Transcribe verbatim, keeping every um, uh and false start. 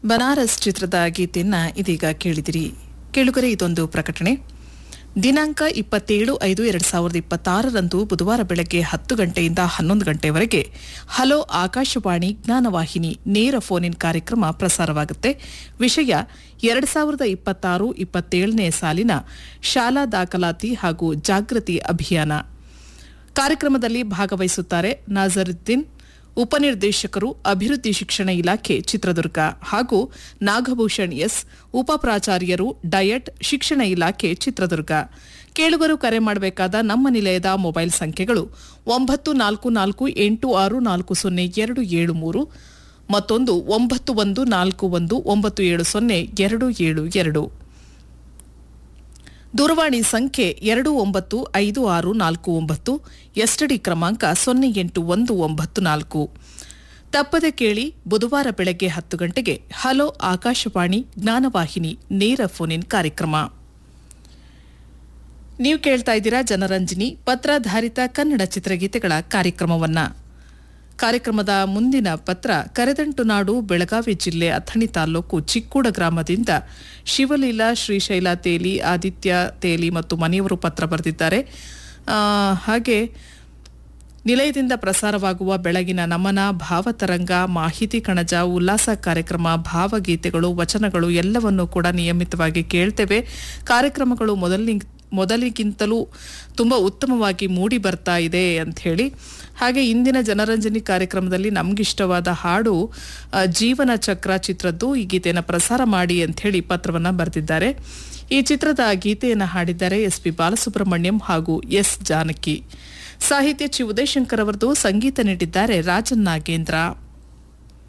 ಬನಾರಸ್ ಚಿತ್ರದ ಗೀತೆಯನ್ನ ಇದೀಗ ಕೇಳಿದಿರಿ. ಕೇಳುಗರೆ, ಇದೊಂದು ಪ್ರಕಟಣೆ. ದಿನಾಂಕ ಇಪ್ಪತ್ತೇಳು ಐದು ಎರಡು ಸಾವಿರದ ಇಪ್ಪತ್ತಾರರಂದು ಬುಧವಾರ ಬೆಳಗ್ಗೆ ಹತ್ತು ಗಂಟೆಯಿಂದ ಹನ್ನೊಂದು ಗಂಟೆವರೆಗೆ ಹಲೋ ಆಕಾಶವಾಣಿ ಜ್ಞಾನವಾಹಿನಿ ನೇರ ಫೋನ್ ಇನ್ ಕಾರ್ಯಕ್ರಮ ಪ್ರಸಾರವಾಗುತ್ತೆ. ವಿಷಯ ಎರಡು ಸಾವಿರದ ಇಪ್ಪತ್ತಾರು ಇಪ್ಪತ್ತೇಳನೇ ಸಾಲಿನ ಶಾಲಾ ದಾಖಲಾತಿ ಹಾಗೂ ಜಾಗೃತಿ ಅಭಿಯಾನ. ಕಾರ್ಯಕ್ರಮದಲ್ಲಿ ಭಾಗವಹಿಸುತ್ತಾರೆ ನಾಜರುದ್ದೀನ್, ಉಪನಿರ್ದೇಶಕರು, ಅಭಿವೃದ್ಧಿ ಶಿಕ್ಷಣ ಇಲಾಖೆ, ಚಿತ್ರದುರ್ಗ, ಹಾಗೂ ನಾಗಭೂಷಣ್ ಎಸ್, ಉಪಪ್ರಾಚಾರ್ಯರು, ಡಯಟ್, ಶಿಕ್ಷಣ ಇಲಾಖೆ, ಚಿತ್ರದುರ್ಗ. ಕೇಳುಗರು ಕರೆ ಮಾಡಬೇಕಾದ ನಮ್ಮ ನಿಲಯದ ಮೊಬೈಲ್ ಸಂಖ್ಯೆಗಳು ಒಂಬತ್ತು ನಾಲ್ಕು ನಾಲ್ಕು ಎಂಟು ಆರು ನಾಲ್ಕು ಸೊನ್ನೆ ಎರಡು ಏಳು ಮೂರು, ಮತ್ತೊಂದು ಒಂಬತ್ತು ಒಂದು ನಾಲ್ಕು ಒಂದು ಒಂಬತ್ತು ಏಳು ಸೊನ್ನೆ ಎರಡು ಏಳು ಎರಡು. ದೂರವಾಣಿ ಸಂಖ್ಯೆ ಎರಡು ಒಂಬತ್ತು ಐದು ಆರು ನಾಲ್ಕು ಒಂಬತ್ತು, ಎಸ್ಟಿಡಿ ಕ್ರಮಾಂಕ ಸೊನ್ನೆ ಎಂಟು ಒಂದು ಒಂಬತ್ತು ನಾಲ್ಕು. ತಪ್ಪದೆ ಕೇಳಿ, ಬುಧವಾರ ಬೆಳಗ್ಗೆ ಹತ್ತು ಗಂಟೆಗೆ ಹಲೋ ಆಕಾಶವಾಣಿ ಜ್ಞಾನವಾಹಿನಿ ನೇರ ಫೋನ್ ಇನ್ ಕಾರ್ಯಕ್ರಮ. ನೀವು ಕೇಳ್ತಾ ಇದ್ದೀರಾ ಜನರಂಜನಿ ಪತ್ರಾಧಾರಿತ ಕನ್ನಡ ಚಿತ್ರಗೀತೆಗಳ ಕಾರ್ಯಕ್ರಮವನ್ನ. ಕಾರ್ಯಕ್ರಮದ ಮುಂದಿನ ಪತ್ರ ಕರೆದಂಟು ನಾಡು, ಬೆಳಗಾವಿ ಜಿಲ್ಲೆ ಅಥಣಿ ತಾಲೂಕು ಚಿಕ್ಕೂಡ ಗ್ರಾಮದಿಂದ ಶಿವಲೀಲಾ, ಶ್ರೀಶೈಲ ತೇಲಿ, ಆದಿತ್ಯ ತೇಲಿ ಮತ್ತು ಮನೆಯವರು ಪತ್ರ ಬರೆದಿದ್ದಾರೆ. ಹಾಗೆ ನಿಲಯದಿಂದ ಪ್ರಸಾರವಾಗುವ ಬೆಳಗಿನ ನಮನ, ಭಾವತರಂಗ, ಮಾಹಿತಿ ಕಣಜ, ಉಲ್ಲಾಸ ಕಾರ್ಯಕ್ರಮ, ಭಾವಗೀತೆಗಳು, ವಚನಗಳು ಎಲ್ಲವನ್ನೂ ಕೂಡ ನಿಯಮಿತವಾಗಿ ಕೇಳ್ತೇವೆ. ಕಾರ್ಯಕ್ರಮಗಳು ಮೊದಲಿನ ಮೊದಲಿಗಿಂತಲೂ ತುಂಬ ಉತ್ತಮವಾಗಿ ಮೂಡಿ ಬರ್ತಾ ಇದೆ ಅಂತ ಹೇಳಿ, ಹಾಗೆ ಇಂದಿನ ಜನರಂಜನಿ ಕಾರ್ಯಕ್ರಮದಲ್ಲಿ ನಮಗಿಷ್ಟವಾದ ಹಾಡು ಜೀವನ ಚಕ್ರ ಚಿತ್ರದ್ದು, ಈ ಗೀತೆಯನ್ನು ಪ್ರಸಾರ ಮಾಡಿ ಅಂತ ಹೇಳಿ ಪತ್ರವನ್ನು ಬರೆದಿದ್ದಾರೆ. ಈ ಚಿತ್ರದ ಗೀತೆಯನ್ನು ಹಾಡಿದ್ದಾರೆ ಎಸ್ ಪಿ ಬಾಲಸುಬ್ರಹ್ಮಣ್ಯಂ ಹಾಗೂ ಎಸ್ ಜಾನಕಿ. ಸಾಹಿತ್ಯ ಚಿ ಉದಯಶಂಕರ್ ಅವರದು, ಸಂಗೀತ ನೀಡಿದ್ದಾರೆ ರಾಜನ್ ನಾಗೇಂದ್ರ.